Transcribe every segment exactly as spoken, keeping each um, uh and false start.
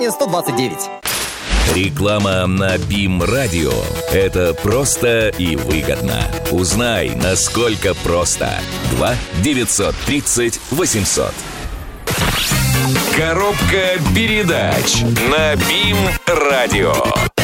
сто двадцать девять. Реклама на БИМ-радио – это просто и выгодно. Узнай, насколько просто. два девятьсот тридцать восемьсот. Коробка передач на БИМ-радио.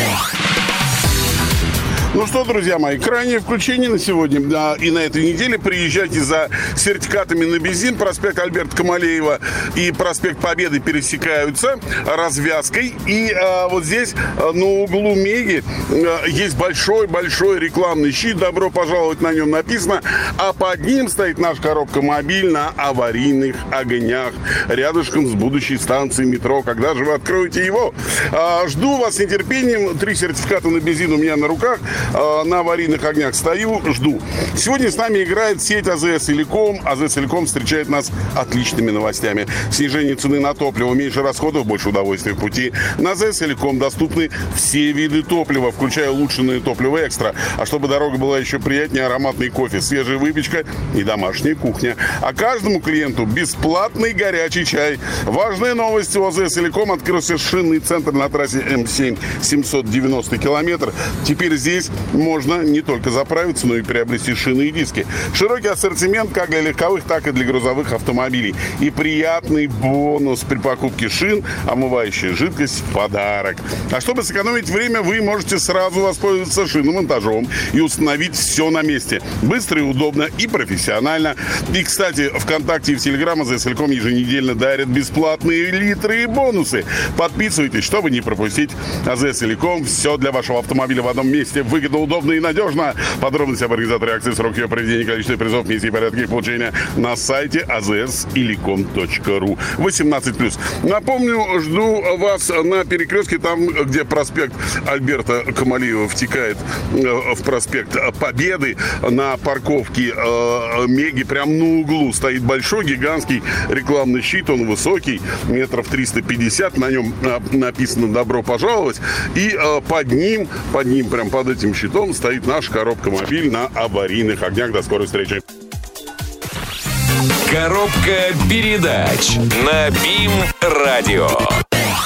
Ну что, друзья мои, крайнее включение на сегодня, да, и на этой неделе. Приезжайте за сертификатами на бензин. Проспект Альберта Камалеева и проспект Победы пересекаются развязкой. И а, вот здесь, а, на углу Меги, а, есть большой-большой рекламный щит. Добро пожаловать, на нем написано. А под ним стоит наша коробка «Мобиль» на аварийных огнях. Рядышком с будущей станцией метро. Когда же вы откроете его? А, жду вас с нетерпением. Три сертификата на бензин у меня на руках. На аварийных огнях стою, жду. Сегодня с нами играет сеть АЗС Иликом. АЗС Иликом встречает нас отличными новостями. Снижение цены на топливо, меньше расходов, больше удовольствия в пути. На АЗС Иликом доступны все виды топлива, включая улучшенное топливо экстра. А чтобы дорога была еще приятнее, ароматный кофе, свежая выпечка и домашняя кухня. А каждому клиенту бесплатный горячий чай. Важная новость: у АЗС Иликом открылся шинный центр на трассе М семь семьсот девяностый километр. Теперь здесь можно не только заправиться, но и приобрести шины и диски. Широкий ассортимент как для легковых, так и для грузовых автомобилей. И приятный бонус при покупке шин – омывающая жидкость в подарок. А чтобы сэкономить время, вы можете сразу воспользоваться шиномонтажом и установить все на месте. Быстро и удобно, и профессионально. И, кстати, ВКонтакте и в Телеграм АЗС Иликом еженедельно дарят бесплатные литры и бонусы. Подписывайтесь, чтобы не пропустить. АЗС Иликом – все для вашего автомобиля в одном месте. Выгодно, удобно и надежно. Подробности об организаторе акции, срок ее проведения, количество призов, миссии и порядки их получения на сайте а зэ эс иликом точка ру. восемнадцать плюс. Напомню, жду вас на перекрестке, там, где проспект Альберта Камалеева втекает в проспект Победы. На парковке э, Меги, прямо на углу, стоит большой гигантский рекламный щит. Он высокий, метров триста пятьдесят. На нем э, написано «Добро пожаловать». И э, под ним, под ним, прям под этим щитом стоит наша коробка «Мобиль» на аварийных огнях. До скорой встречи. Коробка передач на БИМ-радио.